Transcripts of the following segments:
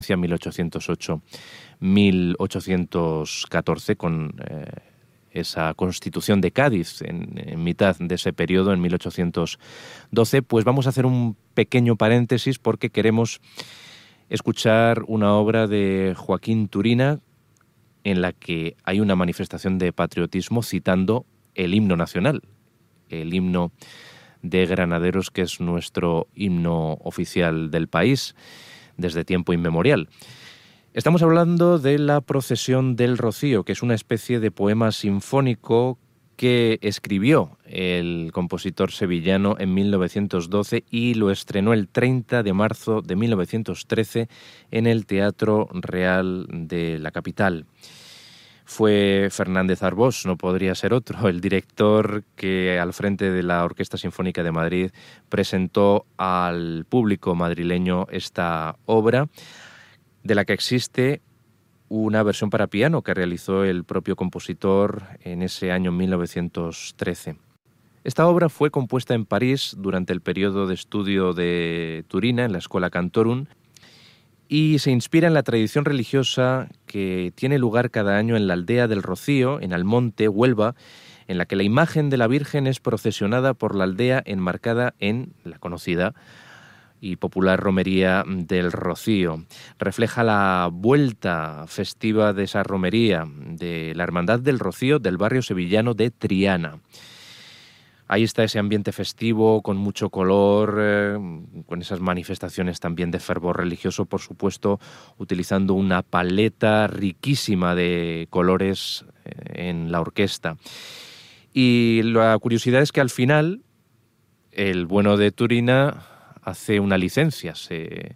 1808-1814, con esa Constitución de Cádiz en mitad de ese periodo, en 1812, pues vamos a hacer un pequeño paréntesis porque queremos escuchar una obra de Joaquín Turina en la que hay una manifestación de patriotismo citando el himno nacional, el himno de Granaderos, que es nuestro himno oficial del país desde tiempo inmemorial. Estamos hablando de la Procesión del Rocío, que es una especie de poema sinfónico que escribió el compositor sevillano en 1912 y lo estrenó el 30 de marzo de 1913 en el Teatro Real de la capital. Fue Fernández Arbós, no podría ser otro, el director que al frente de la Orquesta Sinfónica de Madrid presentó al público madrileño esta obra, de la que existe una versión para piano que realizó el propio compositor en ese año 1913. Esta obra fue compuesta en París durante el periodo de estudio de Turina en la Schola Cantorum y se inspira en la tradición religiosa que tiene lugar cada año en la aldea del Rocío, en Almonte, Huelva, en la que la imagen de la Virgen es procesionada por la aldea enmarcada en la conocida y popular romería del Rocío. Refleja la vuelta festiva de esa romería de la Hermandad del Rocío del barrio sevillano de Triana. Ahí está ese ambiente festivo, con mucho color, con esas manifestaciones también de fervor religioso, por supuesto, utilizando una paleta riquísima de colores en la orquesta. Y la curiosidad es que al final, el bueno de Turina hace una licencia, se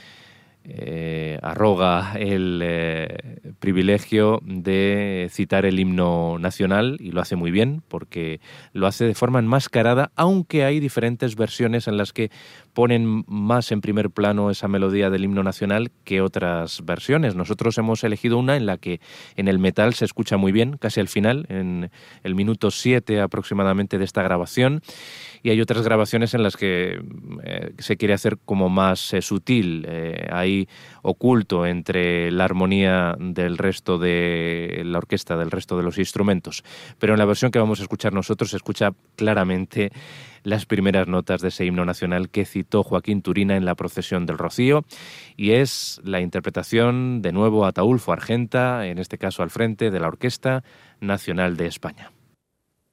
arroga el privilegio de citar el himno nacional y lo hace muy bien porque lo hace de forma enmascarada, aunque hay diferentes versiones en las que ponen más en primer plano esa melodía del himno nacional que otras versiones. Nosotros hemos elegido una en la que en el metal se escucha muy bien, casi al final, en el minuto 7 aproximadamente de esta grabación, y hay otras grabaciones en las que se quiere hacer como más sutil, ahí oculto entre la armonía del resto de la orquesta, del resto de los instrumentos. Pero en la versión que vamos a escuchar nosotros se escucha claramente las primeras notas de ese himno nacional que citó Joaquín Turina en la Procesión del Rocío, y es la interpretación de nuevo Ataúlfo Argenta, en este caso al frente de la Orquesta Nacional de España.